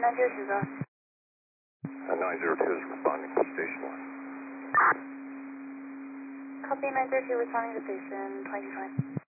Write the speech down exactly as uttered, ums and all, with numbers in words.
nine zero two, go. Uh, nine zero two is responding to station one. Copy nine zero two, responding to station twenty twenty.